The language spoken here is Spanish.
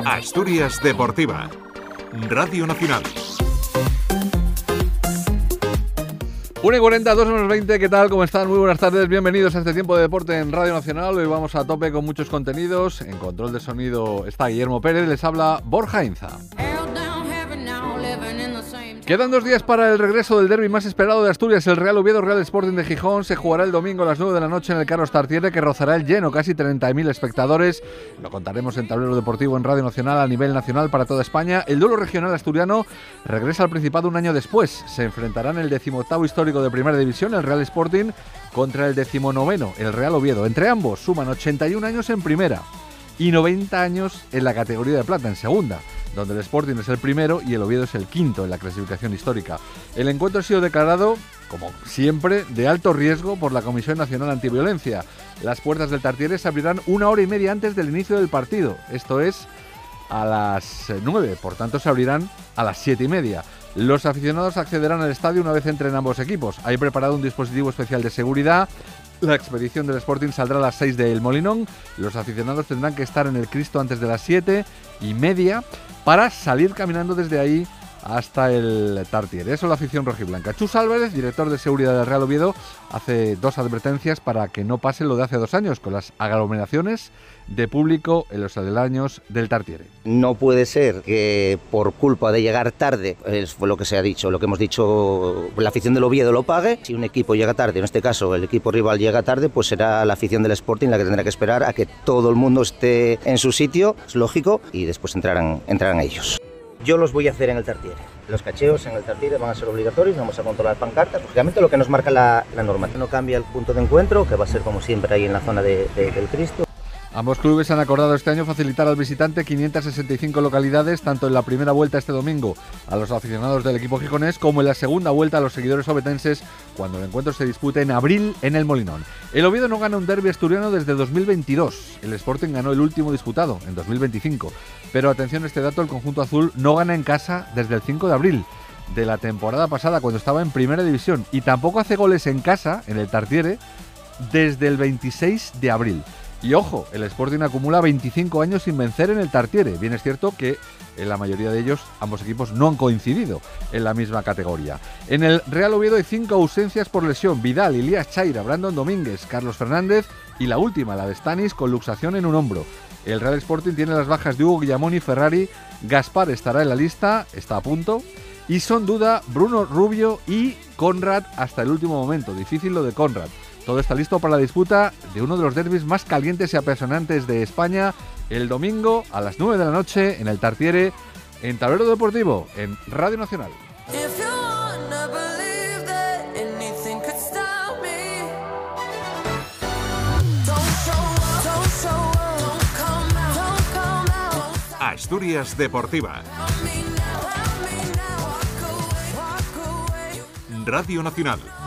Asturias Deportiva, Radio Nacional. 1:40, 2:20, ¿qué tal? ¿Cómo están? Muy buenas tardes, bienvenidos a este tiempo de deporte en Radio Nacional. Hoy vamos a tope con muchos contenidos. En control de sonido está Guillermo Pérez, les habla Borja Inza. Quedan 2 días para el regreso del derbi más esperado de Asturias, el Real Oviedo Real Sporting de Gijón. Se jugará el domingo a las 9 de la noche en el Carlos Tartiere, que rozará el lleno, casi 30.000 espectadores. Lo contaremos en Tablero Deportivo en Radio Nacional a nivel nacional para toda España. El duelo regional asturiano regresa al Principado un año después. Se enfrentarán el 18º histórico de Primera División, el Real Sporting, contra el 19º, el Real Oviedo. Entre ambos suman 81 años en Primera y 90 años en la categoría de plata, en Segunda, donde el Sporting es el primero y el Oviedo es el quinto en la clasificación histórica. El encuentro ha sido declarado, como siempre, de alto riesgo por la Comisión Nacional Antiviolencia. Las puertas del Tartiere se abrirán 1 hora y media antes del inicio del partido, esto es a las 9, por tanto se abrirán a las 7:30. Los aficionados accederán al estadio una vez entren ambos equipos. Hay preparado un dispositivo especial de seguridad. La expedición del Sporting saldrá a las 6 del Molinón. Los aficionados tendrán que estar en el Cristo antes de las 7:30 para salir caminando desde ahí hasta el Tartiere. Eso es la afición rojiblanca. Chus Álvarez, director de seguridad del Real Oviedo, hace 2 advertencias para que no pase lo de hace 2 años, con las aglomeraciones de público en los aledaños del Tartiere. No puede ser que por culpa de llegar tarde, fue lo que se ha dicho, lo que hemos dicho, la afición del Oviedo lo pague. Si un equipo llega tarde, en este caso el equipo rival llega tarde, pues será la afición del Sporting la que tendrá que esperar a que todo el mundo esté en su sitio, es lógico, y después entrarán ellos. Yo los voy a hacer en el Tartiere. Los cacheos en el Tartiere van a ser obligatorios, vamos a controlar pancartas, lógicamente lo que nos marca la normativa. No cambia el punto de encuentro, que va a ser como siempre ahí en la zona del Cristo. Ambos clubes han acordado este año facilitar al visitante 565 localidades, tanto en la primera vuelta este domingo a los aficionados del equipo gijonés, como en la segunda vuelta a los seguidores ovetenses, cuando el encuentro se dispute en abril en el Molinón. El Oviedo no gana un derbi asturiano desde 2022. El Sporting ganó el último disputado, en 2025. Pero atención a este dato, el conjunto azul no gana en casa desde el 5 de abril de la temporada pasada, cuando estaba en Primera División, y tampoco hace goles en casa, en el Tartiere, desde el 26 de abril. Y ojo, el Sporting acumula 25 años sin vencer en el Tartiere. Bien es cierto que en la mayoría de ellos ambos equipos no han coincidido en la misma categoría. En el Real Oviedo hay 5 ausencias por lesión: Vidal, Ilías Chaira, Brandon Domínguez, Carlos Fernández y la última, la de Stanis, con luxación en un hombro. El Real Sporting tiene las bajas de Hugo Guillamón y Ferrari. Gaspar estará en la lista, está a punto. Y son duda Bruno Rubio y Conrad hasta el último momento. Difícil lo de Conrad. Todo está listo para la disputa de uno de los derbis más calientes y apasionantes de España, el domingo a las 9 de la noche en el Tartiere, en Tablero Deportivo, en Radio Nacional. Asturias Deportiva, Radio Nacional.